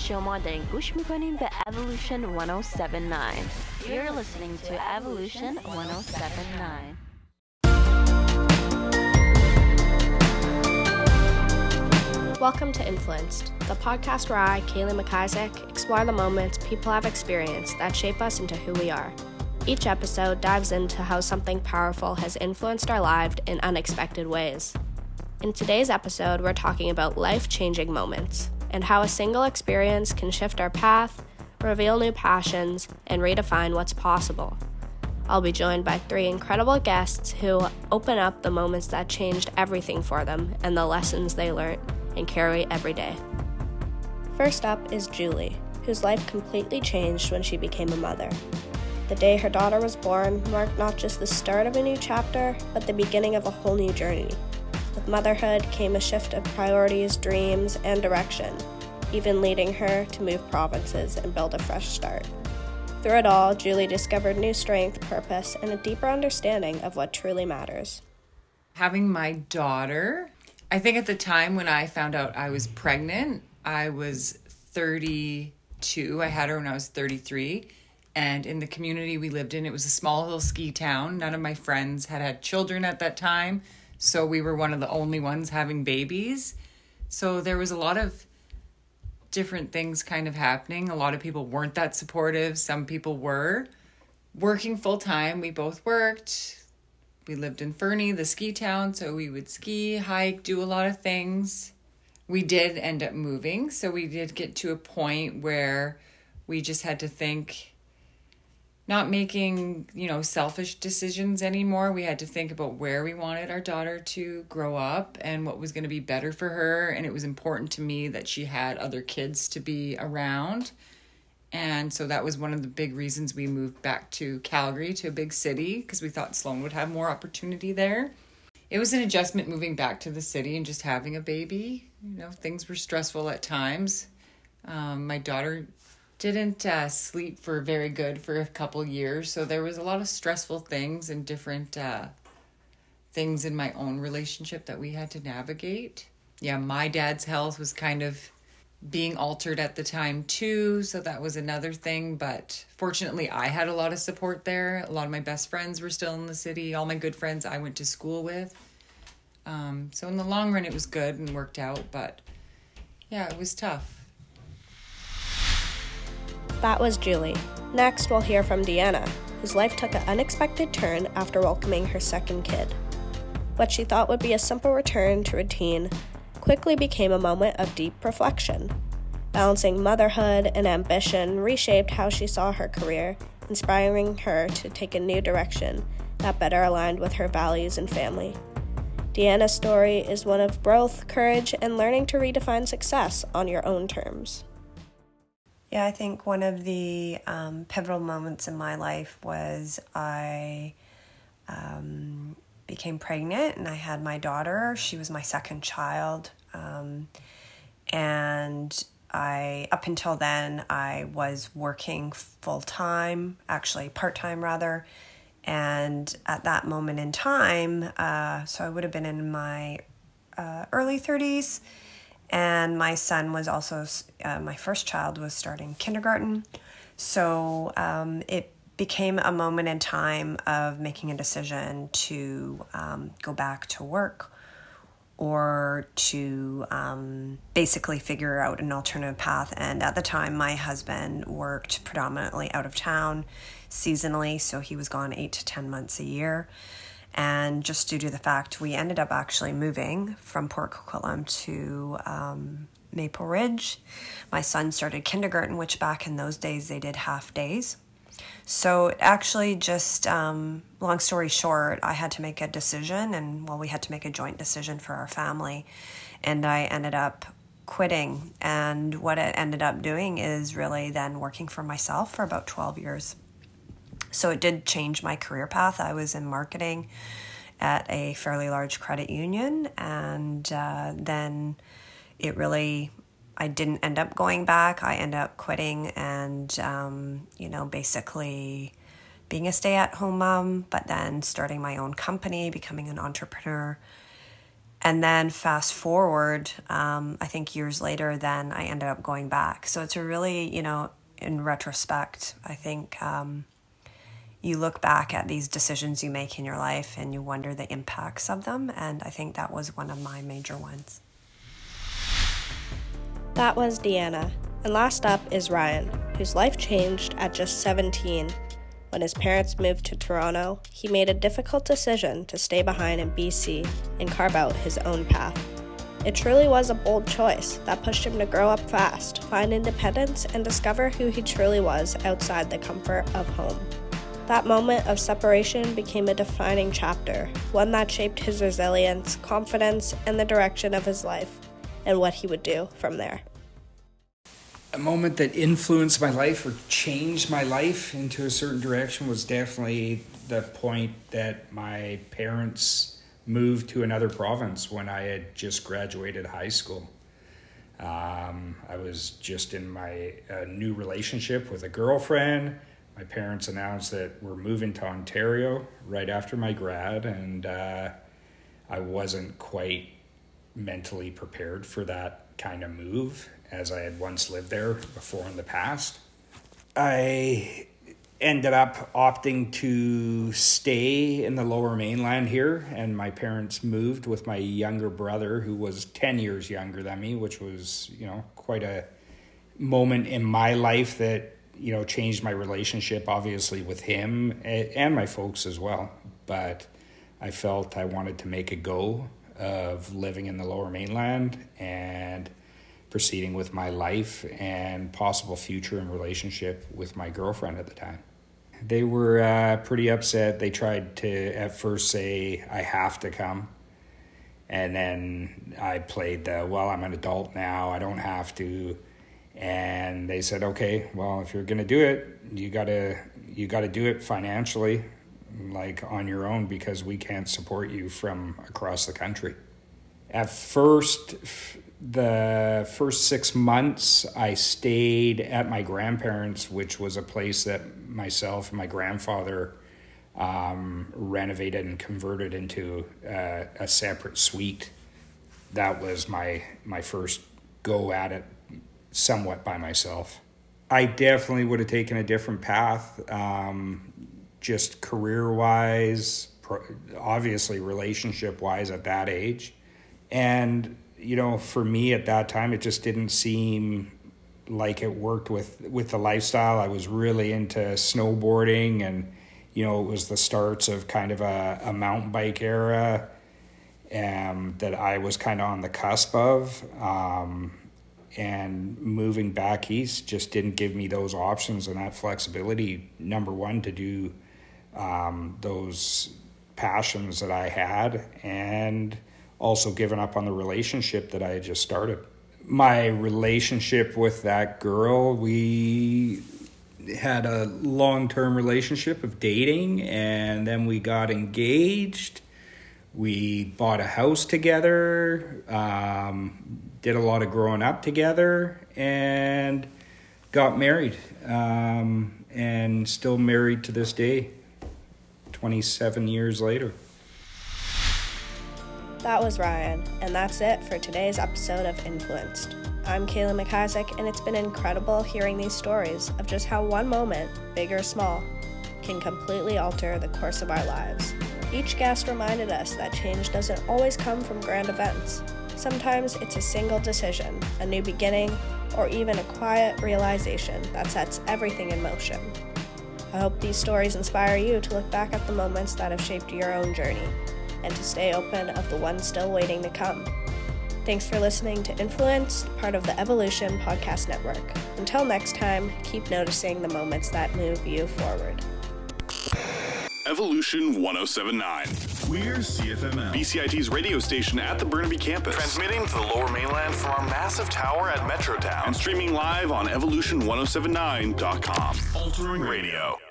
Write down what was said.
شما دارین گوش میکنین به Evolution 1079. You're listening to Evolution 1079. Welcome to Influenced, the podcast where I, Kaylee McIsaac, explore the moments people have experienced that shape us into who we are. Each episode dives into how something powerful has influenced our lives in unexpected ways. In today's episode, we're talking about life-changing moments and how a single experience can shift our path, reveal new passions, and redefine what's possible. I'll be joined by 3 incredible guests who open up the moments that changed everything for them and the lessons they learned and carry every day. First up is Julie, whose life completely changed when she became a mother. The day her daughter was born marked not just the start of a new chapter, but the beginning of a whole new journey. With motherhood came a shift of priorities, dreams, and direction, even leading her to move provinces and build a fresh start. Through it all, Julie discovered new strength, purpose, and a deeper understanding of what truly matters. Having my daughter, I think at the time when I found out I was pregnant, I was 32. I had her when I was 33. And in the community we lived in, it was a small little ski town. None of my friends had children at that time. So we were one of the only ones having babies. So there was a lot of different things kind of happening. A lot of people weren't that supportive. Some people were. Working full time, we both worked. We lived in Fernie, the ski town. So we would ski, hike, do a lot of things. We did end up moving. So we did get to a point where we just had to think, not making, selfish decisions anymore. We had to think about where we wanted our daughter to grow up and what was going to be better for her. And it was important to me that she had other kids to be around. And so that was one of the big reasons we moved back to Calgary, to a big city, because we thought Sloan would have more opportunity there. It was an adjustment moving back to the city and just having a baby. Things were stressful at times. My daughter didn't sleep for very good for a couple years. So there was a lot of stressful things and different things in my own relationship that we had to navigate. Yeah, my dad's health was kind of being altered at the time too. So that was another thing. But fortunately, I had a lot of support there. A lot of my best friends were still in the city. All my good friends I went to school with. So in the long run, it was good and worked out. But yeah, it was tough. That was Julie. Next, we'll hear from Deanna, whose life took an unexpected turn after welcoming her second kid. What she thought would be a simple return to routine quickly became a moment of deep reflection. Balancing motherhood and ambition reshaped how she saw her career, inspiring her to take a new direction that better aligned with her values and family. Deanna's story is one of growth, courage, and learning to redefine success on your own terms. Yeah, I think one of the pivotal moments in my life was I became pregnant and I had my daughter. She was my second child. And up until then, I was working full-time, actually part-time rather. And at that moment in time, so I would have been in my early 30s. And my son was also, my first child was starting kindergarten. So it became a moment in time of making a decision to go back to work or to basically figure out an alternative path. And at the time, my husband worked predominantly out of town seasonally, so he was gone 8 to 10 months a year. And just due to the fact we ended up actually moving from Port Coquitlam to Maple Ridge. My son started kindergarten, which back in those days they did half days. So it actually just, long story short, I had to make a decision we had to make a joint decision for our family. And I ended up quitting. And what it ended up doing is really then working for myself for about 12 years. So it did change my career path. I was in marketing at a fairly large credit union, and then I didn't end up going back. I ended up quitting and, basically being a stay-at-home mom, but then starting my own company, becoming an entrepreneur. And then fast forward, I think years later, then I ended up going back. So it's a really, in retrospect, I think you look back at these decisions you make in your life and you wonder the impacts of them. And I think that was one of my major ones. That was Deanna. And last up is Ryan, whose life changed at just 17. When his parents moved to Toronto, he made a difficult decision to stay behind in BC and carve out his own path. It truly was a bold choice that pushed him to grow up fast, find independence, and discover who he truly was outside the comfort of home. That moment of separation became a defining chapter, one that shaped his resilience, confidence, and the direction of his life, and what he would do from there. A moment that influenced my life or changed my life into a certain direction was definitely the point that my parents moved to another province when I had just graduated high school. I was just in my new relationship with a girlfriend. My parents announced that we're moving to Ontario right after my grad, and I wasn't quite mentally prepared for that kind of move, as I had once lived there before in the past. I ended up opting to stay in the Lower Mainland here, and my parents moved with my younger brother, who was 10 years younger than me, which was, quite a moment in my life that, changed my relationship, obviously, with him and my folks as well. But I felt I wanted to make a go of living in the Lower Mainland and proceeding with my life and possible future and relationship with my girlfriend at the time. They were pretty upset. They tried to at first say, I have to come. And then I played I'm an adult now, I don't have to. And they said, okay, well, if you're going to do it, you got to do it financially, like on your own, because we can't support you from across the country. At first, the first 6 months, I stayed at my grandparents', which was a place that myself and my grandfather renovated and converted into a separate suite. That was my first go at it somewhat by myself. I definitely would have taken a different path, just career-wise, obviously relationship-wise at that age. And, for me at that time, it just didn't seem like it worked with the lifestyle. I was really into snowboarding, and, it was the starts of kind of a mountain bike era that I was kind of on the cusp of. And moving back east just didn't give me those options and that flexibility, number one, to do those passions that I had, and also giving up on the relationship that I had just started. My relationship with that girl, we had a long-term relationship of dating, and then we got engaged. We bought a house together, did a lot of growing up together, and got married, and still married to this day, 27 years later. That was Ryan, and that's it for today's episode of Influenced. I'm Kayla McIsaac, and it's been incredible hearing these stories of just how one moment, big or small, can completely alter the course of our lives. Each guest reminded us that change doesn't always come from grand events. Sometimes it's a single decision, a new beginning, or even a quiet realization that sets everything in motion. I hope these stories inspire you to look back at the moments that have shaped your own journey, and to stay open of the ones still waiting to come. Thanks for listening to Influenced, part of the Evolution Podcast Network. Until next time, keep noticing the moments that move you forward. Evolution 1079. We're CFML, BCIT's radio station at the Burnaby campus. transmitting to the Lower Mainland from our massive tower at Metrotown. And streaming live on evolution1079.com. Altering radio.